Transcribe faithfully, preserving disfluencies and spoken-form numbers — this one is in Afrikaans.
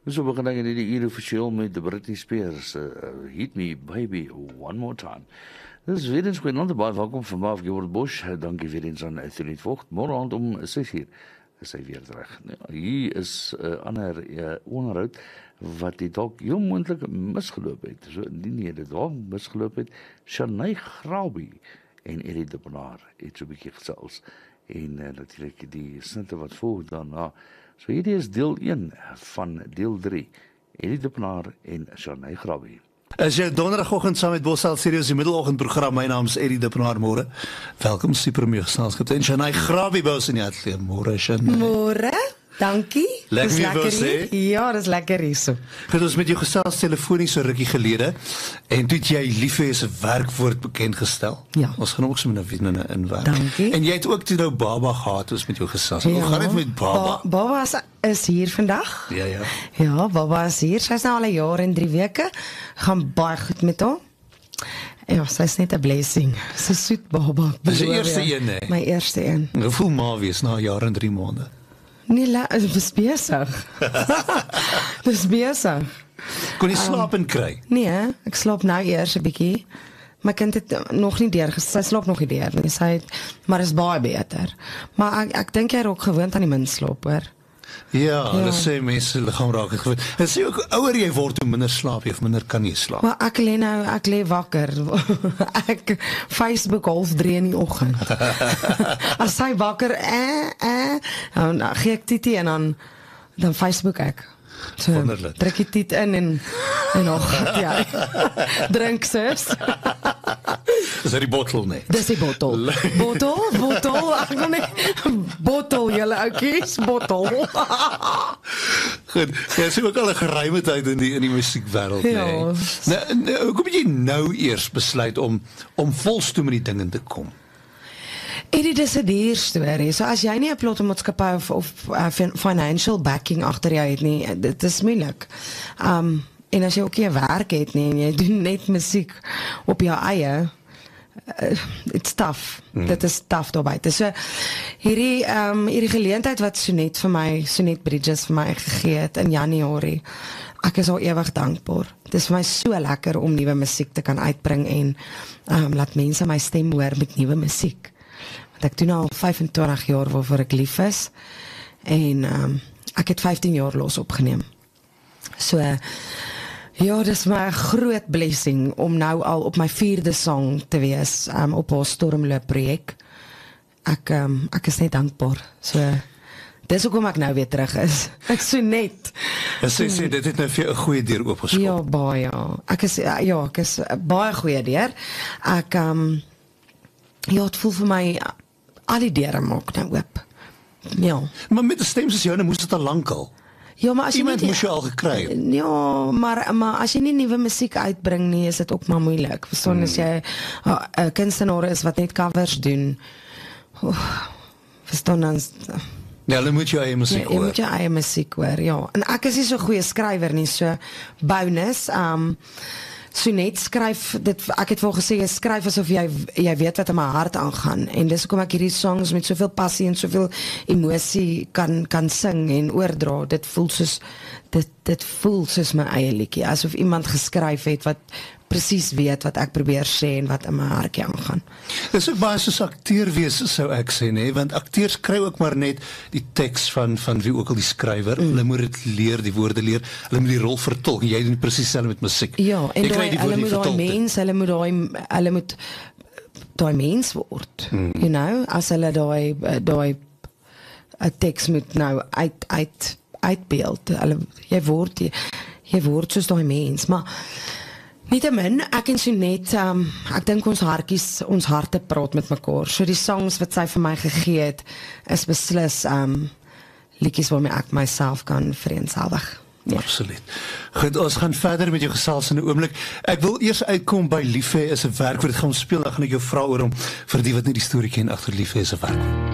So begin ek in die uur officieel met de Britney Spears, uh, Hit Me Baby One More Time. Dit is weer eens goeienaand, baie welkom van Maaf Geword Bosch, dankie weer eens aan Anthony Vogt, morgen om ses uur is hy weer terug. Nou, hier is 'n uh, ander uh, onderhoud wat die dalk heel moontlik misgeloop het, so indien jy dit dalk misgeloop het, Shanae Graby en Eddie de Bonaar het so 'n bietjie gesels, en uh, natuurlijk die snitte wat volg daarna. So hierdie is deel een van deel drie, Eddie de Bonaar en Shanae Graby. As jy donderdagoggend saam met Bosal Studios die middeldoggendprogram, my naam is Eddie de Bonaar, môre. Welkom super mee geselskap. En Shanae Graby by ons in die ateljee. Môre Shanae. Môre. Dankie. Lekker Dis weer hier. Ja, dis lekker hier so. Goed, ons met jou gesels telefonies so rukkie gelede en toe het jy liefhe is 'n werkwoord bekend gestel. Ja. Ons gaan ook so met 'n wiedende inwerk. Dankie. En jy het ook toe nou baba gehad, ons met jou gesels. Hoe gaan dit met baba? Ba baba is, is hier vandag. Ja, ja. Ja, baba is hier. Sy's nou al 'n jaar en drie weke. Gaan baie goed met haar. Ja, sy's net 'n blessing. Sy's soet baba. Dis die eerste een, hè? My eerste een. Hoe voel ma wees na 'n jaar en drie maande? Nee, la, dis besig. Dis besig. Kon jy slaap en kry? Nee, ek slaap nou eers 'n bietjie. My kind het nog nie deur, sy slaap nog nie deur nie. Sy het, maar is baie beter. Maar ek ek dink jy raak gewoond aan die min slaap, hoor. Ja, Ja. hulle sê mense liggaam raak gewoond. Hulle sê ook ouer jy word, hoe minder slaap jy of minder kan jy slaap. Maar ek lê nou, ek lê wakker. Ek Facebook half drie in die oggend. As sy wakker, eh, eh, dan gee ek titie en dan dan Facebook ek. So, Wonderlik. druk die tit in en en nog ja. Drink sus. Dis die bottel, nee. Dis die bottel. Bottel, bottel, ek wil nie bottel julle oukies, bottel. Goed, jy is ook al 'n geruime tyd in die in die musiekwêreld, Ja. nee. Nou, nou, hoekom het jy nou eers besluit om om volstoom in die ding in te kom? Eddie, dis 'n duur storie. So as jy nie 'n plotmaatskappy of of uh, financial backing agter jou het nie, dit is moeilik. Um en as jy ook nie 'n werk het nie en jy doen net musiek op jou eie, uh, it's tough. Mm. Dit is tough daarby. So hierdie um hierdie geleentheid wat Sonet vir my, Sonet Bridges vir my gegee het in Januarie. Ek is al ewig dankbaar. Dit is vir my so lekker om nuwe musiek te kan uitbring en um laat mense my stem hoor met nuwe musiek. Ek doen al vyfentwintig jaar waarvoor ek lief is en um, ek het vyftien jaar los opgeneem. So ja, dis my groot blessing om nou al op my vierde song te wees um, op haar Stormloop projek. Ek um, ek is net dankbaar. So dis hoekom ek nou weer terug is. Ek so net. En sê sê dit het nou vir jou 'n goeie deur oopgeskop. Ja, baie. Ek is ja, ek is baie goeie deur. Ek um, ja, het voel vir my al die deure maak nou oop. Ja. Maar met 'n stem soos jou, nou moes dit al lankal. Ja, maar as jy Iemand nie, moes jy al gekry het. Ja, maar maar as jy nie nuwe musiek uitbring nie, is dit ook maar moeilik. Verstaan hmm. as jy 'n kunstenaar is wat net covers doen. Oh, verstaan dan Ja, hulle moet jou eie musiek jy, jy hoor. moet jou eie musiek hoor, ja. En ek is nie so goeie skrywer nie, so bonus. Um Sonet skryf dit, ek het wel gesê jy skryf asof jy jy weet wat in my hart aangaan en dis hoekom ek hierdie songs met soveel passie en soveel emosie kan kan sing en oordra. Dit voel soos dit dit voel soos my eie liedjie, asof iemand geskryf het wat presies weet wat ek probeer sê en wat in my hartjie aangaan. Dis ook baie soos akteur wees, sou ek sê, nee, want akteurs kry ook maar net die teks van van wie ook al die skrywer. Mm. Hulle moet dit leer, die woorde leer. Hulle moet die rol vertolk. Jy doen presies dieselfde met musiek. Ja, en jy kry daai die hulle woorde moet daai vertolk. mens, hulle moet daai hulle moet daai mens word. Mm. You know, as hulle daai daai 'n teks moet nou uit uit uitbeeld. Hulle jy word jy, jy word soos daai mens, maar nietemin, ek en Sonet, um, ek dink ons hartjies, ons harte praat met mekaar. So die songs wat sy vir my gegee het, is beslis um, liedjies waarmee ek myself kan vereenselwig. Ja. Absoluut. Goed, ons gaan verder met jou gesels in 'n oomblik. Ek wil eers uitkom by Liefhe is 'n werkwoord. Gaan ons speel, dan gaan ek jou vra oor om vir die wat nie die storie ken agter Liefhe is 'n werkwoord.